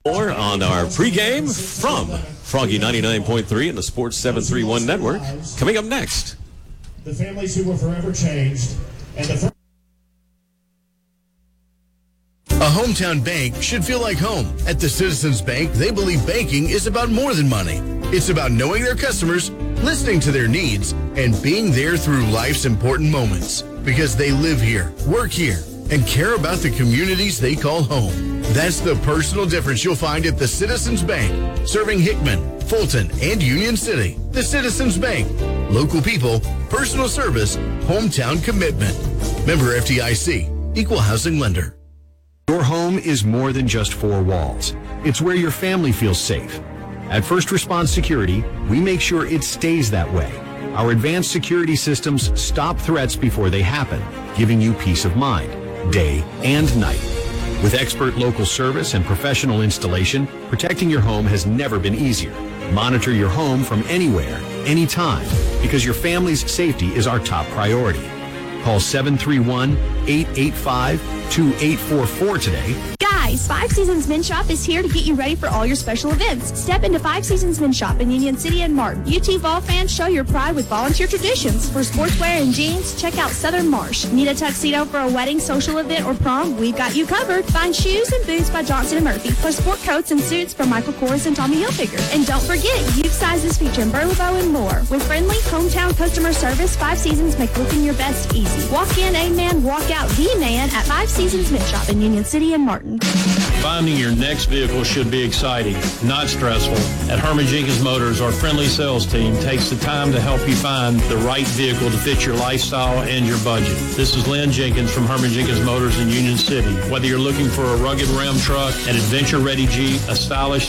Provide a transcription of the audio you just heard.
More on our pregame from Froggy 99.3 and the Sports 731 Network. Coming up next. The families who were forever changed. And A hometown bank should feel like home. At the Citizens Bank, they believe banking is about more than money. It's about knowing their customers, listening to their needs, and being there through life's important moments. Because they live here, work here, and care about the communities they call home. That's the personal difference you'll find at the Citizens Bank, serving Hickman, Fulton, and Union City. The Citizens Bank. Local people, personal service, hometown commitment. Member FDIC, Equal Housing Lender. Your home is more than just four walls. It's where your family feels safe. At First Response Security, we make sure it stays that way. Our advanced security systems stop threats before they happen, giving you peace of mind, day and night. With expert local service and professional installation, protecting your home has never been easier. Monitor your home from anywhere, anytime, because your family's safety is our top priority. Call 731-885-2844 today. Guys, Five Seasons Men's Shop is here to get you ready for all your special events. Step into Five Seasons Men's Shop in Union City and Martin. UT Vol fans, show your pride with volunteer traditions. For sportswear and jeans, check out Southern Marsh. Need a tuxedo for a wedding, social event, or prom? We've got you covered. Find shoes and boots by Johnson & Murphy, plus sport coats and suits from Michael Kors and Tommy Hilfiger. And don't forget, youth sizes featuring Burlebo and more. With friendly, hometown customer service, Five Seasons make looking your best easy. Walk in a man, walk out the man at Five Seasons Men's Shop in Union City and Martin. Finding your next vehicle should be exciting, not stressful. At Herman Jenkins Motors, our friendly sales team takes the time to help you find the right vehicle to fit your lifestyle and your budget. This is Lynn Jenkins from Herman Jenkins Motors in Union City. Whether you're looking for a rugged Ram truck, an adventure-ready Jeep, a stylish